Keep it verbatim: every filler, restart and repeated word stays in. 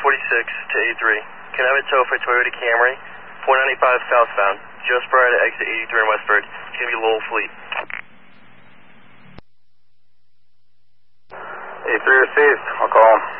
forty-six to eighty-three. Can I have a tow for Toyota Camry, four ninety-five southbound, just prior to exit eighty-three in Westford. It's going to be Lowell Fleet. eighty-three received. I'll call him.